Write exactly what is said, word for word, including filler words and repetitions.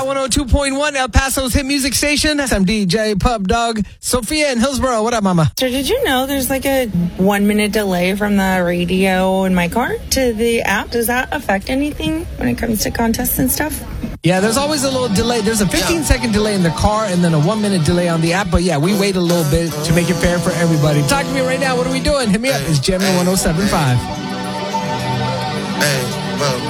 one oh two point one, El Paso's hit music station. I'm D J Pub Dog. Sophia in Hillsborough. What up, mama? So did you know there's like a one minute delay from the radio in my car to the app? Does that affect anything when it comes to contests and stuff? Yeah, there's always a little delay. There's a fifteen second delay in the car and then a one minute delay on the app. But yeah, we wait a little bit to make it fair for everybody. Talk to me right now. What are we doing? Hit me up. It's Gemini one oh seven point five. Hey, well.